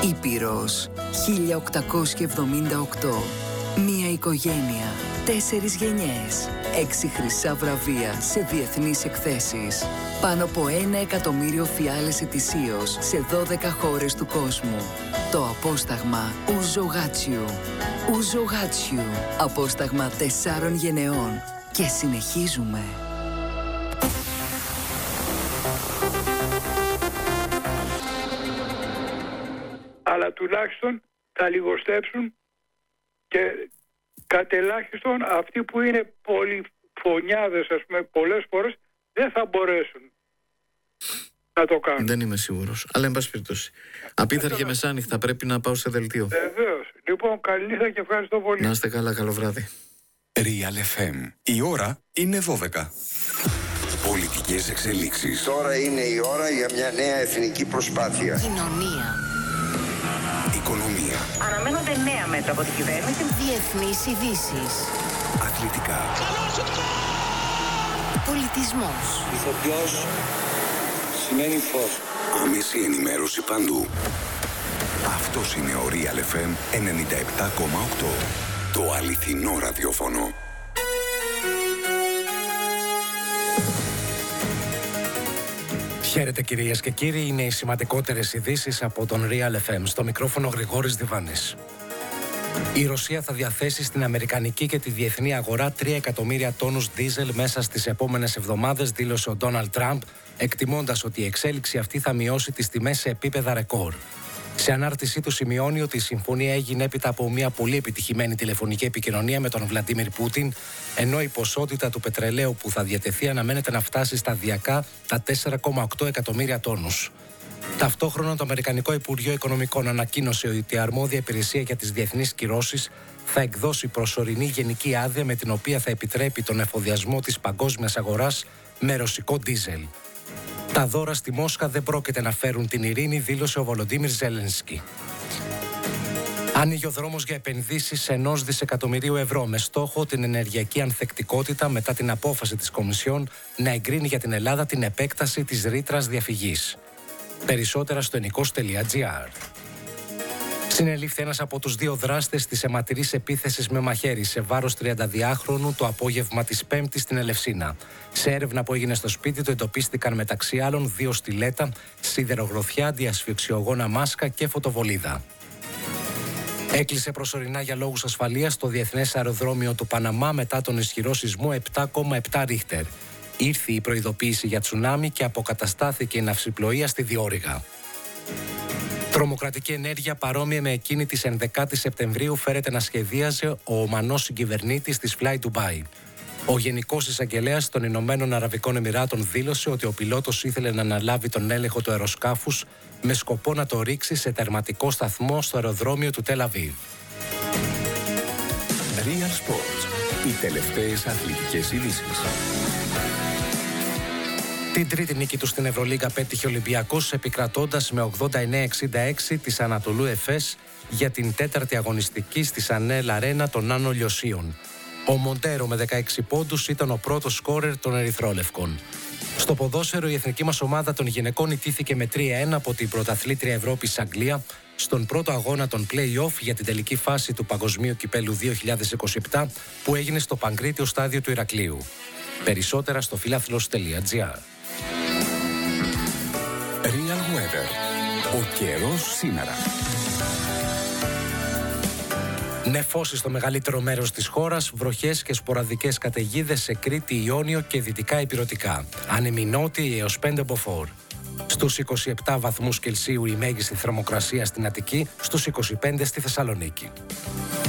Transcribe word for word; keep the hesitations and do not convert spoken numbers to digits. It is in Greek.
Ήπειρος χίλια οκτακόσια εβδομήντα οκτώ. Μία οικογένεια, τέσσερις γενιές, έξι χρυσά βραβεία σε διεθνείς εκθέσεις. Πάνω από ένα εκατομμύριο φιάλες ετησίως σε δώδεκα χώρες του κόσμου. Το απόσταγμα Ouzo Gatchou. Ouzo Gatchou. Απόσταγμα τεσσάρων γενεών. Και συνεχίζουμε. Αλλά τουλάχιστον θα λιγοστέψουν και κατ' ελάχιστον αυτοί που είναι πολυφωνιάδες, ας πούμε, πολλές φορές δεν θα μπορέσουν να το κάνουν. Δεν είμαι σίγουρος, αλλά εν πάση περιπτώσει. Απίθαρχε και μεσάνυχτα, πρέπει να πάω σε δελτίο. Βεβαίως. Λοιπόν, καληνύχτα και ευχαριστώ πολύ. Να είστε καλά, καλό βράδυ. Real εφ εμ. Η ώρα είναι δώδεκα. Πολιτικές εξελίξεις. Τώρα είναι η ώρα για μια νέα εθνική προσπάθεια. Κοινωνία. Οικονομία. Αναμένονται νέα μέτρα από την κυβέρνηση. Διεθνείς ειδήσεις. Αθλητικά. Πολιτισμός. Ηθοποιός σημαίνει φως. Άμεση ενημέρωση παντού. Αυτός είναι ο Real εφ εμ ενενήντα επτά κόμμα οκτώ. Το αληθινό ραδιόφωνο. Χαίρετε κυρίες και κύριοι, είναι οι σημαντικότερες ειδήσεις από τον Real εφ εμ. Στο μικρόφωνο Γρηγόρης Διβάνης. Η Ρωσία θα διαθέσει στην αμερικανική και τη διεθνή αγορά τρία εκατομμύρια τόνους ντίζελ μέσα στις επόμενες εβδομάδες, δήλωσε ο Ντόναλντ Τραμπ, εκτιμώντας ότι η εξέλιξη αυτή θα μειώσει τις τιμές σε επίπεδα ρεκόρ. Σε ανάρτησή του σημειώνει ότι η συμφωνία έγινε έπειτα από μια πολύ επιτυχημένη τηλεφωνική επικοινωνία με τον Βλαντίμιρ Πούτιν, ενώ η ποσότητα του πετρελαίου που θα διατεθεί αναμένεται να φτάσει σταδιακά τα τέσσερα κόμμα οκτώ εκατομμύρια τόνους. Ταυτόχρονα, το Αμερικανικό Υπουργείο Οικονομικών ανακοίνωσε ότι η αρμόδια υπηρεσία για τις διεθνείς κυρώσεις θα εκδώσει προσωρινή γενική άδεια με την οποία θα επιτρέπει τον εφοδιασμό της παγκόσμιας αγοράς με ρωσικό ντίζελ. Τα δώρα στη Μόσχα δεν πρόκειται να φέρουν την ειρήνη, δήλωσε ο Βολοντίμιρ Ζέλενσκι. Άνοιγε ο δρόμος για επενδύσεις ενός δισεκατομμυρίου ευρώ με στόχο την ενεργειακή ανθεκτικότητα μετά την απόφαση της Κομισιόν να εγκρίνει για την Ελλάδα την επέκταση της ρήτρας διαφυγής. Περισσότερα στο ενικός τελεία τζι άρ. Συνελήφθη ένας από τους δύο δράστες της αιματηρής επίθεσης με μαχαίρι σε βάρος τριανταδυάχρονου το απόγευμα της Πέμπτης στην Ελευσίνα. Σε έρευνα που έγινε στο σπίτι του εντοπίστηκαν μεταξύ άλλων δύο στιλέτα, σιδερογροθιά, αντιασφυξιογόνα μάσκα και φωτοβολίδα. Έκλεισε προσωρινά για λόγους ασφαλείας το διεθνές αεροδρόμιο του Παναμά μετά τον ισχυρό σεισμό επτά κόμμα επτά ρίχτερ. Ήρθε η προειδοποίηση για τσουνάμι και αποκαταστάθηκε η ναυσιπλοεία στη Διόρυγα. Τρομοκρατική ενέργεια παρόμοια με εκείνη της ενδεκάτης Σεπτεμβρίου φέρεται να σχεδίαζε ο Ομανός συγκυβερνήτης της Fly Dubai. Ο Γενικός Εισαγγελέας των Ηνωμένων Αραβικών Εμιράτων δήλωσε ότι ο πιλότος ήθελε να αναλάβει τον έλεγχο του αεροσκάφους με σκοπό να το ρίξει σε τερματικό σταθμό στο αεροδρόμιο του Τελ Αβίβ. Real Sports. Οι τελευταίες αθλητικές ειδήσεις. Την τρίτη νίκη του στην Ευρωλίγκα πέτυχε ο Ολυμπιακός επικρατώντας με ογδόντα εννέα εξήντα έξι της Ανατολού Εφές για την τέταρτη αγωνιστική στη Σανέλ Αρένα των Άνω Λιωσίων. Ο Μοντέρο με δεκαέξι πόντους ήταν ο πρώτος σκόρερ των Ερυθρόλευκων. Στο ποδόσφαιρο η εθνική μας ομάδα των γυναικών ιτήθηκε με τρία ένα από την πρωταθλήτρια Ευρώπης Αγγλία στον πρώτο αγώνα των play-off για την τελική φάση του Παγκοσμίου Κυπέλλου δύο χιλιάδες είκοσι επτά που έγινε στο Παγκρίτιο στάδιο του Ηρακλείου. Περισσότερα στο φιλάθλος τελεία τζι άρ. Real Weather. Ο καιρός σήμερα. Νεφώσεις στο μεγαλύτερο μέρος της χώρας, βροχές και σποραδικές καταιγίδες σε Κρήτη, Ιόνιο και δυτικά Ηπειρωτικά. Άνεμοι νότιοι έως πέντε μποφόρ. Στους είκοσι επτά βαθμούς Κελσίου η μέγιστη θερμοκρασία στην Αττική, στους είκοσι πέντε στη Θεσσαλονίκη.